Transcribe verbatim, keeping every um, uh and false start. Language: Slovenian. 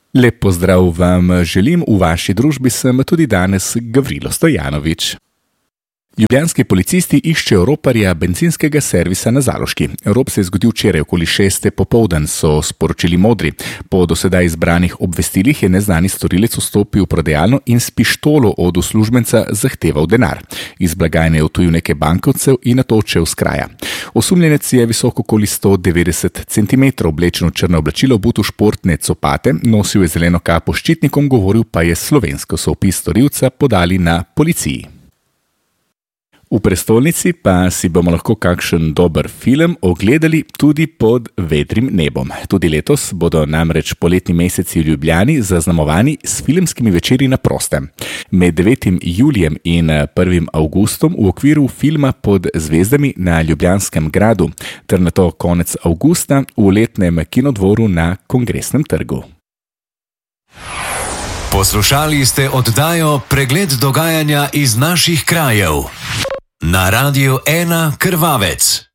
Lep pozdrav vam želim, v vaši družbi sem tudi danes Gavrilo Stojanovič. Ljubljanski policisti iščejo roparja bencinskega servisa na Zaloški. Rop se je zgodil včeraj okoli šeste popoldan, so sporočili Modri. Po dosedaj izbranih obvestilih je neznani storilec vstopil v prodajalno in s pištolo od uslužbenca zahteval denar. Iz blagajne je odtujil nekaj bankovcev in nato odšel s kraja. Osumljenec je visok okoli sto devetdeset centimetrov, oblečen v črno oblačilo, obut v športne copate, nosil je zeleno kapo s ščitnikom, govoril pa je slovensko. So opis storilca podali na policiji. V prestolnici pa si bomo lahko kakšen dober film ogledali tudi pod vedrim nebom. Tudi letos bodo namreč poletni meseci v Ljubljani zaznamovani s filmskimi večeri na prostem. Med devetim julijem in prvim avgustom v okviru filma Pod zvezdami na Ljubljanskem gradu ter nato konec avgusta v letnem kinodvoru na Kongresnem trgu. Poslušali ste oddajo Pregled dogajanja iz naših krajev. Na Radiu ena Krvavec.